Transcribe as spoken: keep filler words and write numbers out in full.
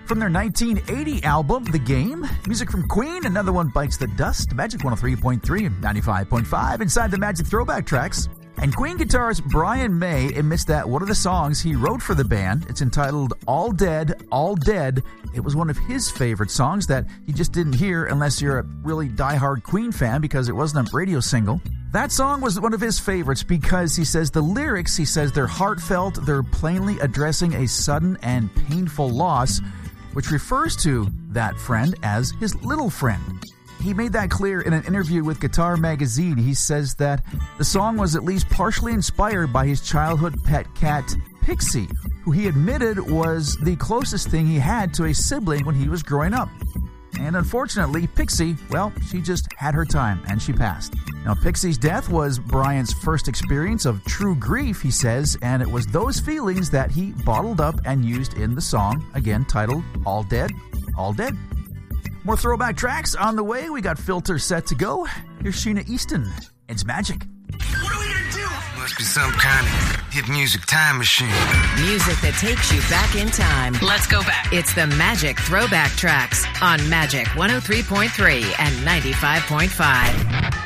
From their nineteen eighty album, The Game, music from Queen, another one bites the dust, Magic one oh three point three and ninety-five point five inside the Magic Throwback Tracks. And Queen guitarist Brian May admits that one of the songs he wrote for the band, it's entitled All Dead, All Dead. It was one of his favorite songs that you just didn't hear unless you're a really diehard Queen fan because it wasn't a radio single. That song was one of his favorites because he says the lyrics, he says they're heartfelt, they're plainly addressing a sudden and painful loss, which refers to that friend as his little friend. He made that clear in an interview with Guitar Magazine. He says that the song was at least partially inspired by his childhood pet cat, Pixie, who he admitted was the closest thing he had to a sibling when he was growing up. And unfortunately, Pixie, well, she just had her time and she passed. Now, Pixie's death was Brian's first experience of true grief, he says, and it was those feelings that he bottled up and used in the song, again titled All Dead, All Dead. More throwback tracks on the way. We got Filter set to go. Here's Sheena Easton. It's Magic. What are we gonna do? Must be some kind of hit music time machine. Music that takes you back in time. Let's go back. It's the Magic Throwback Tracks on Magic one oh three point three and ninety-five point five.